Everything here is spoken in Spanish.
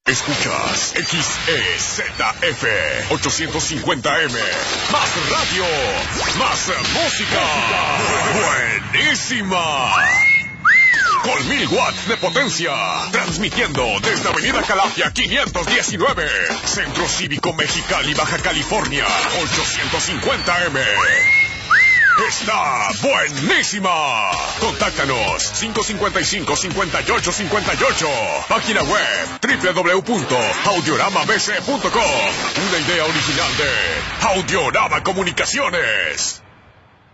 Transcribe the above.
Escuchas XEZF 850M. Más radio, más música. Buenísima. Con 1000 watts de potencia. Transmitiendo desde Avenida Calafia 519. Centro Cívico Mexicali, Baja California. 850M. Está buenísima. Contáctanos 555-5858. Página web www.audioramabc.com. Una idea original de Audiorama Comunicaciones.